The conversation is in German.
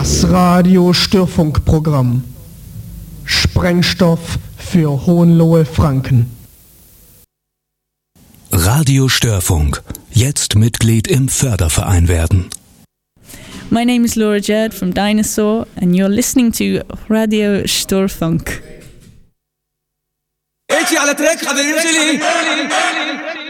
Das Radio-Störfunkprogramm. Sprengstoff für Hohenlohe-Franken. Radio Störfunk. Jetzt Mitglied im Förderverein werden. My name is Laura Jerd from Dinosaur and you're listening to Radio Störfunk. ايش على تريك خذ